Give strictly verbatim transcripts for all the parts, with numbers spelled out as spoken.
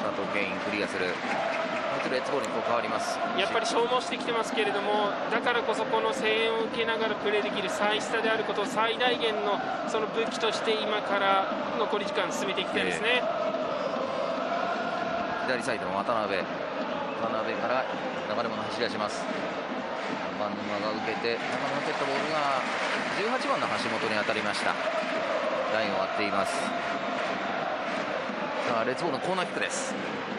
佐藤ケインクリアする。レッツボールにこう変わります。 やっぱり消耗してきてますけれども、だからこそこの声援を受けながらプレーできるサイスタであることを最大限のその武器として今から残り時間進めていきたいですね。えー、左サイドの渡辺渡辺から流れ物走り出します。バンヌマが受けて中野の蹴ったボールがじゅうはちばんの橋本に当たりました。ラインを割っています。さあレッツボールのコーナーキックです。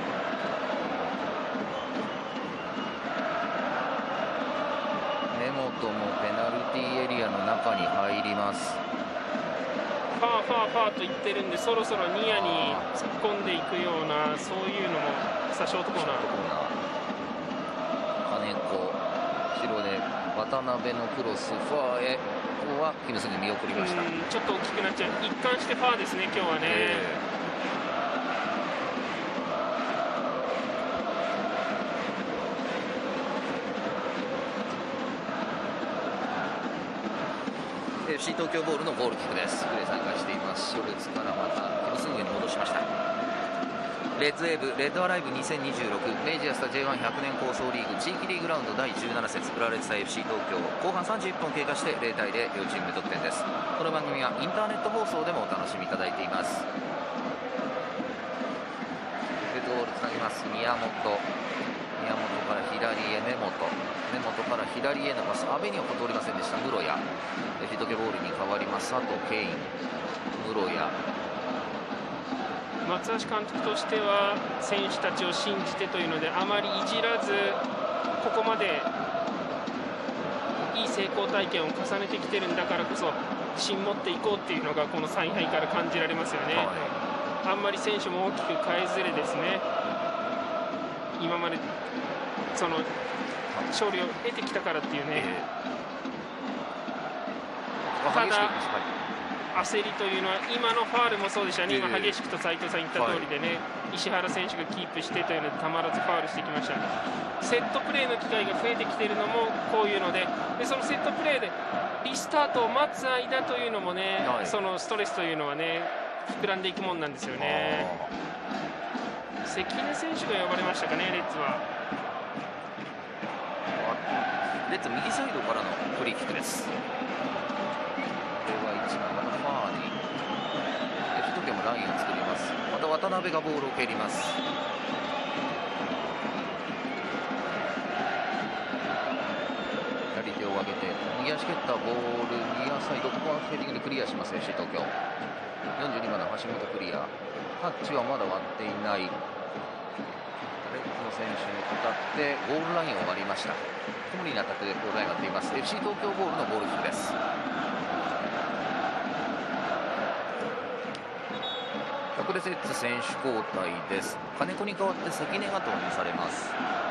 根本もペナルティーエリアの中に入ります。 ファーファーファーと言ってるんで、そろそろニアに突っ込んでいくような、そういうのもさあショートコーナー金子後ろで渡辺のクロスファーへ、ここはキムスに見送りました。 ちょっと大きくなっちゃう、一貫してファーですね今日はね。えーエフシー 東京ボールのゴールキックです。プレー再開しています。ショルツからまたキムスングに戻しました。レッズウェーブレッドアライブにせんにじゅうろくメイジアスタ ジェイワンひゃく 年構想リーグ地域リーグラウンドだいじゅうなな節浦和レッズ対 エフシー 東京、後半さんじゅういっぷん経過してゼロたいゼロ、両チーム無得点です。この番組はインターネット放送でもお楽しみいただいています。レッドボールつなぎます。宮本宮本から左へ根本根本から左へのパス、阿部には通りませんでした。室谷、エフシー東京ボールに変わります。佐藤ケイン、室谷。 松橋監督としては選手たちを信じてというので、あまりいじらずここまでいい成功体験を重ねてきてるんだからこそ自信持っていこうっていうのがこの采配から感じられますよね。はい、あんまり選手も大きく変えずれですね、今までその勝利を得てきたからっていうね、えー、ただ焦りというのは今のファールもそうでしたね。今激しくと斉藤さん言った通りでね、はい、石原選手がキープしてというのでたまらずファールしてきました。セットプレーの機会が増えてきているのもこういうので、でそのセットプレーでリスタートを待つ間というのもね、はい、そのストレスというのはね膨らんでいくもんなんですよね。関根選手が呼ばれましたかね、レッズは。 レッズ右サイドからのフリーキックです。ラインを作ります。また渡辺がボールを蹴ります。左手を上げて右足蹴ったボール、右足サイド、ここはヘディングでクリアします。 エフシー 東京よんじゅうにばんの橋本クリア、タッチはまだ割っていない。レッズの選手に当たってゴールラインを割りました。無理な当たってゴールラインを割っています。 エフシー 東京ボールのゴールキックです。レッズ選手交代です。金子に代わって関根が投入されます。